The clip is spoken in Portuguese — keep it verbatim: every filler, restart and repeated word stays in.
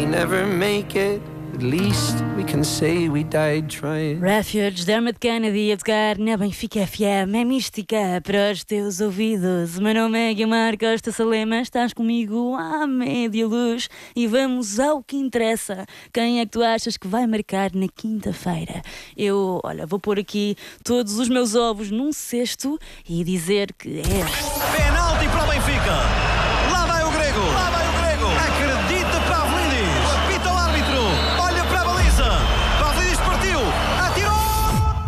we never make it, at least we can say we died trying. Refuge, Dermot Kennedy a tocar na Benfica F M. É mística para os teus ouvidos. O meu nome é Guilmar Costa Salema. Estás comigo à média luz e vamos ao que interessa. Quem é que tu achas que vai marcar na quinta-feira? Eu, olha, vou pôr aqui todos os meus ovos num cesto e dizer que é... Penal!